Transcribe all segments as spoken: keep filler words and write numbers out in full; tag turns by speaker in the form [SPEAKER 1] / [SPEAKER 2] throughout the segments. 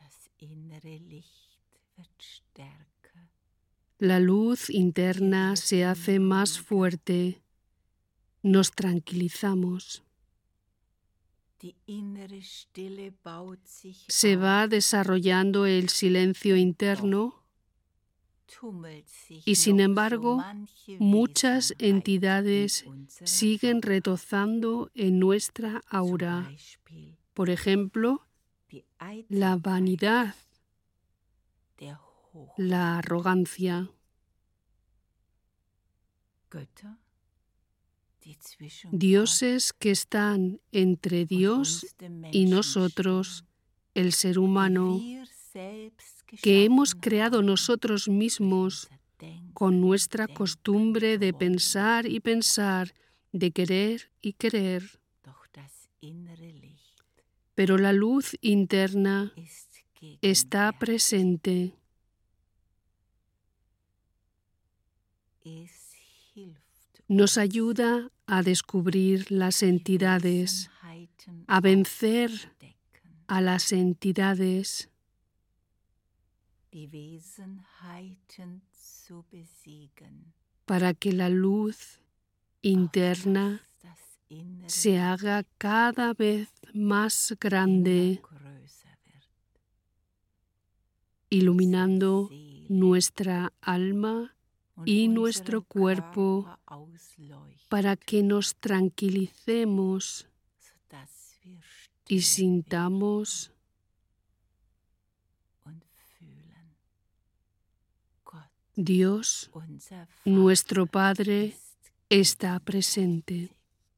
[SPEAKER 1] La luz interna se hace más fuerte. Nos tranquilizamos. Se va desarrollando el silencio interno y, sin embargo, muchas entidades siguen retozando en nuestra aura. Por ejemplo, la vanidad, la arrogancia. Dioses que están entre Dios y nosotros, el ser humano, que hemos creado nosotros mismos con nuestra costumbre de pensar y pensar, de querer y querer. Pero la luz interna está presente. Nos ayuda a descubrir las entidades, a vencer a las entidades, para que la luz interna se haga cada vez más grande, iluminando nuestra alma y nuestro cuerpo, para que nos tranquilicemos y sintamos Dios, nuestro Padre, está presente.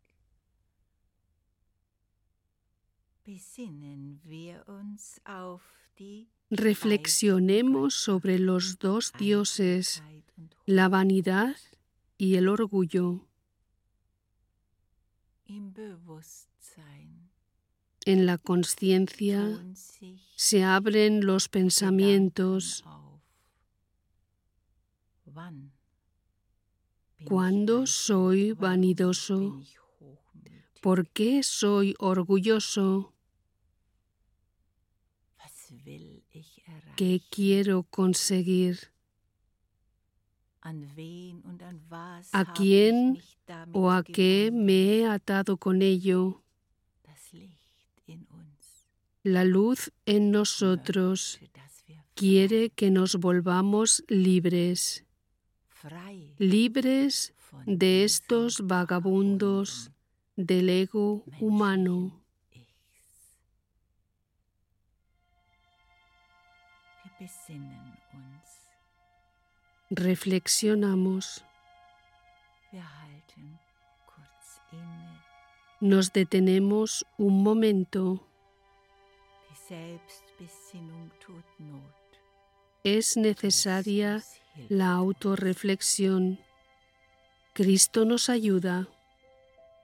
[SPEAKER 1] Reflexionemos sobre los dos dioses, la vanidad y el orgullo. En la consciencia se abren los pensamientos. ¿Cuándo soy vanidoso? ¿Por qué soy orgulloso? ¿Qué quiero conseguir? ¿A quién o a qué me he atado con ello? La luz en nosotros quiere que nos volvamos libres, libres de estos vagabundos del ego humano. Reflexionamos. Nos detenemos un momento. Es necesaria la autorreflexión. Cristo nos ayuda.